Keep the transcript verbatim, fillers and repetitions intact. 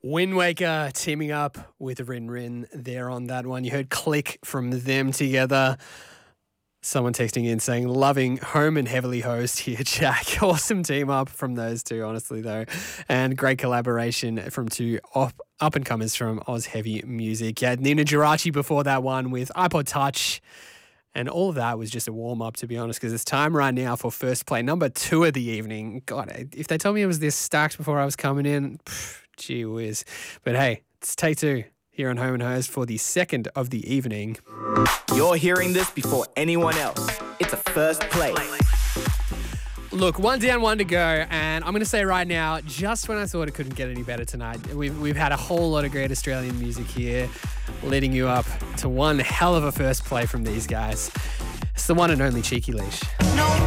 Wind Waker teaming up with Rin Rin there on that one. You heard Click from them together. Someone texting in saying, loving Home and Heavily Host here, Jack. Awesome team up from those two, honestly, though. And great collaboration from two up, up-and-comers from Oz Heavy Music. Yeah, Nina Geraci before that one with iPod Touch. And all of that was just a warm-up, to be honest, because it's time right now for first play, number two of the evening. God, if they told me it was this stacked before I was coming in, pff, gee whiz. But hey, it's take two here on Home and Hose for the second of the evening. You're hearing this before anyone else. It's a first play. Look, one down, one to go, and I'm going to say right now, just when I thought it couldn't get any better tonight, we've, we've had a whole lot of great Australian music here, leading you up to one hell of a first play from these guys. It's the one and only Cheeky Leash. No.